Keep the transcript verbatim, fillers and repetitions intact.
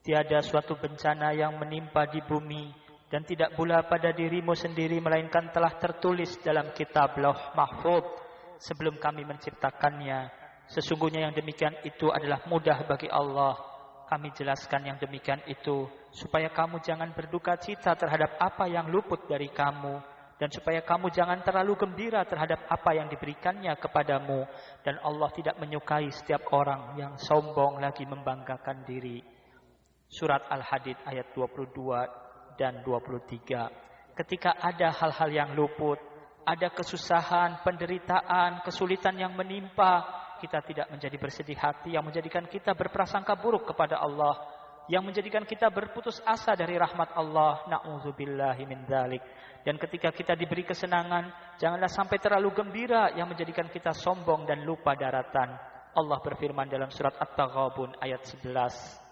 Tiada suatu bencana yang menimpa di bumi dan tidak pula pada dirimu sendiri, melainkan telah tertulis dalam kitab Lauh Mahfuz sebelum kami menciptakannya. Sesungguhnya yang demikian itu adalah mudah bagi Allah. Kami jelaskan yang demikian itu supaya kamu jangan berduka cita terhadap apa yang luput dari kamu, dan supaya kamu jangan terlalu gembira terhadap apa yang diberikannya kepadamu. Dan Allah tidak menyukai setiap orang yang sombong lagi membanggakan diri. Surat Al-Hadid ayat dua puluh dua dan dua puluh tiga. Ketika ada hal-hal yang luput, ada kesusahan, penderitaan, kesulitan yang menimpa, kita tidak menjadi bersedih hati yang menjadikan kita berprasangka buruk kepada Allah, yang menjadikan kita berputus asa dari rahmat Allah. Na'udzubillahi min dzalik. Dan ketika kita diberi kesenangan, janganlah sampai terlalu gembira yang menjadikan kita sombong dan lupa daratan. Allah berfirman dalam surat At-Taghabun ayat sebelas.